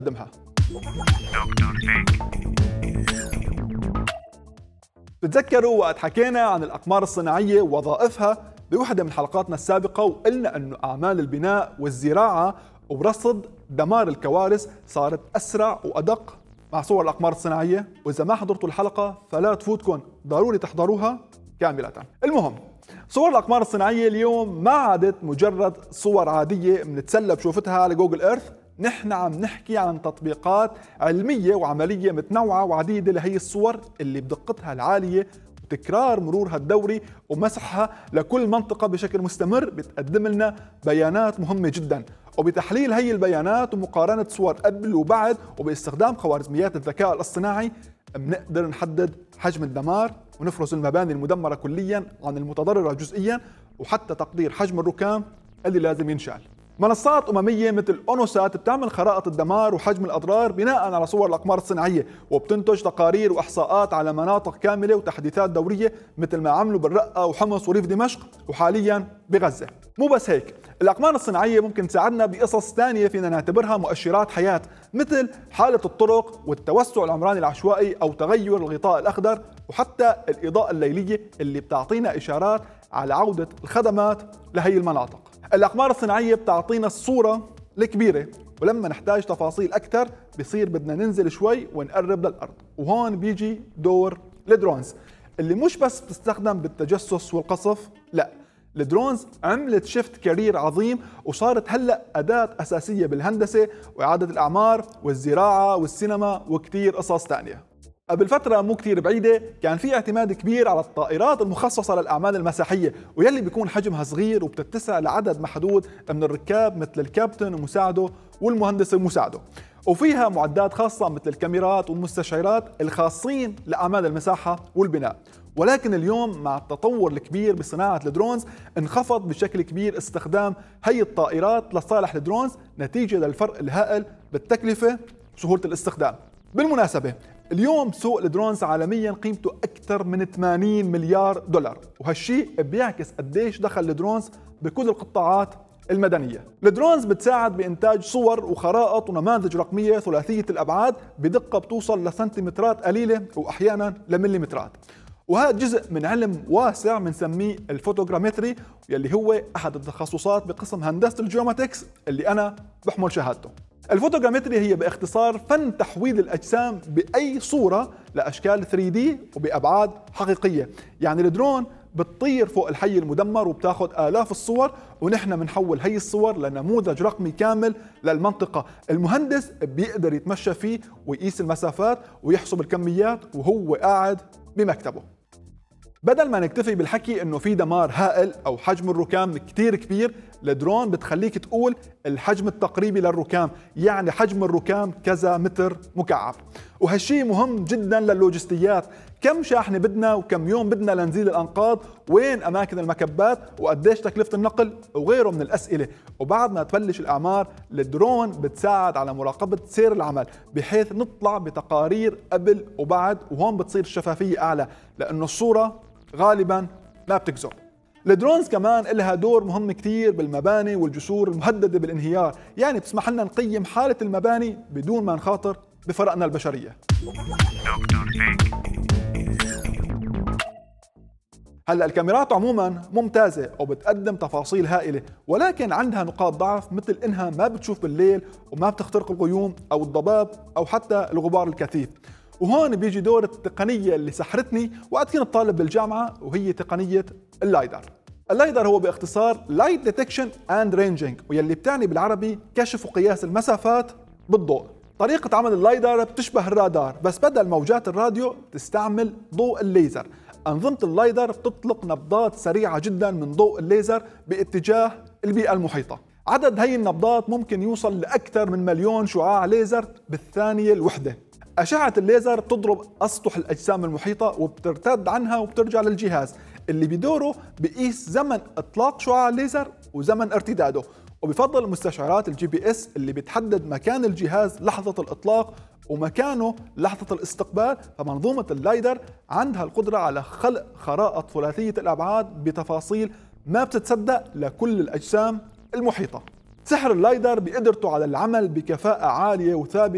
قدمها. بتذكروا وقت حكينا عن الأقمار الصناعية ووظائفها بوحدة من حلقاتنا السابقة، وقلنا أنه أعمال البناء والزراعة ورصد دمار الكوارث صارت أسرع وأدق مع صور الأقمار الصناعية. وإذا ما حضرتوا الحلقة فلا تفوتكم، ضروري تحضروها كاملة. المهم، صور الأقمار الصناعية اليوم ما عادت مجرد صور عادية بنتسلى بشوفتها على جوجل إيرث. نحن عم نحكي عن تطبيقات علمية وعملية متنوعة وعديدة لهي الصور اللي بدقتها العالية وتكرار مرورها الدوري ومسحها لكل منطقة بشكل مستمر بتقدم لنا بيانات مهمة جدا. وبتحليل هي البيانات ومقارنة صور قبل وبعد وباستخدام خوارزميات الذكاء الاصطناعي بنقدر نحدد حجم الدمار ونفرز المباني المدمرة كليا عن المتضررة جزئيا، وحتى تقدير حجم الركام اللي لازم ينشال. منصات أممية مثل أونوسات بتعمل خرائط الدمار وحجم الأضرار بناء على صور الأقمار الصناعية، وبتنتج تقارير وإحصاءات على مناطق كاملة وتحديثات دورية مثل ما عملوا بالرقة وحمص وريف دمشق وحاليا بغزة. مو بس هيك، الأقمار الصناعية ممكن تساعدنا بقصص ثانية فينا نعتبرها مؤشرات حياة، مثل حالة الطرق والتوسع العمراني العشوائي أو تغير الغطاء الأخضر، وحتى الإضاءة الليلية اللي بتعطينا إشارات على عودة الخدمات لهي المناطق. الأقمار الصناعية بتعطينا الصورة الكبيرة، ولما نحتاج تفاصيل أكثر بصير بدنا ننزل شوي ونقرب للأرض. وهون بيجي دور الدرونز اللي مش بس بتستخدم بالتجسس والقصف، لا، الدرونز عملت شيفت كارير عظيم وصارت هلأ أداة أساسية بالهندسة وإعادة الأعمار والزراعة والسينما وكتير قصص تانية. قبل فترة مو كتير بعيدة كان في اعتماد كبير على الطائرات المخصصة للأعمال المساحية، ويلي بيكون حجمها صغير وبتتسع لعدد محدود من الركاب مثل الكابتن ومساعده والمهندس المساعده، وفيها معدات خاصة مثل الكاميرات والمستشعرات الخاصين لأعمال المساحة والبناء. ولكن اليوم مع التطور الكبير بصناعة الدرونز انخفض بشكل كبير استخدام هي الطائرات لصالح الدرونز نتيجة للفرق الهائل بالتكلفة وسهولة الاستخدام. بالمناسبة، اليوم سوق الدرونز عالميا قيمته أكثر من 80 مليار دولار، وهالشيء بيعكس قديش دخل الدرونز بكل القطاعات المدنية. الدرونز بتساعد بإنتاج صور وخرائط ونماذج رقمية ثلاثية الأبعاد بدقة بتوصل لسنتيمترات قليلة وأحيانا لمليمترات، وهذا جزء من علم واسع بنسميه الفوتوغرامتري، يلي هو أحد التخصصات بقسم هندسة الجيوماتكس اللي أنا بحمل شهادته. الفوتوغرامتري هي باختصار فن تحويل الأجسام بأي صورة لأشكال 3D وبأبعاد حقيقية. يعني الدرون بتطير فوق الحي المدمر وبتاخد آلاف الصور، ونحن بنحول هي الصور لنموذج رقمي كامل للمنطقة. المهندس بيقدر يتمشى فيه ويقيس المسافات ويحسب الكميات وهو قاعد بمكتبه. بدل ما نكتفي بالحكي انه في دمار هائل او حجم الركام كتير كبير، الدرون بتخليك تقول الحجم التقريبي للركام، يعني حجم الركام كذا متر مكعب. وهالشي مهم جدا للوجستيات، كم شاحنة بدنا وكم يوم بدنا لنزيل الأنقاض، وين أماكن المكبات وقديش تكلفة النقل وغيره من الأسئلة. وبعد ما تبلش الأعمار، الدرون بتساعد على مراقبة سير العمل بحيث نطلع بتقارير قبل وبعد، وهون بتصير الشفافية أعلى لأنه الصورة غالبا ما بتكذب. الدرونز كمان لها دور مهم كتير بالمباني والجسور المهددة بالانهيار، يعني بتسمح لنا نقيم حالة المباني بدون ما نخاطر بفرقنا البشرية. هلا الكاميرات عموما ممتازة وبتقدم تفاصيل هائلة، ولكن عندها نقاط ضعف مثل انها ما بتشوف بالليل وما بتخترق الغيوم او الضباب او حتى الغبار الكثيف. وهون بيجي دور التقنية اللي سحرتني وقت كنت طالب بالجامعة، وهي تقنية اللايدر. اللايدر هو باختصار Light Detection and Ranging، ويلي بتعني بالعربي كشف وقياس المسافات بالضوء. طريقة عمل اللايدر بتشبه الرادار، بس بدل موجات الراديو تستعمل ضوء الليزر. أنظمة اللايدر بتطلق نبضات سريعة جدا من ضوء الليزر باتجاه البيئة المحيطة. عدد هي النبضات ممكن يوصل لأكثر من 1,000,000 شعاع ليزر بالثانية الوحدة. أشعة الليزر بتضرب أسطح الأجسام المحيطة وبترتد عنها وبترجع للجهاز اللي بدوره بقيس زمن إطلاق شعاع الليزر وزمن ارتداده، وبفضل مستشعرات الGPS اللي بتحدد مكان الجهاز لحظة الإطلاق ومكانه لحظة الاستقبال. فمنظومة اللايدر عندها القدرة على خلق خرائط ثلاثية الأبعاد بتفاصيل ما بتتصدق لكل الأجسام المحيطة. سحر اللايدر بقدرته على العمل بكفاءة عالية وثابتة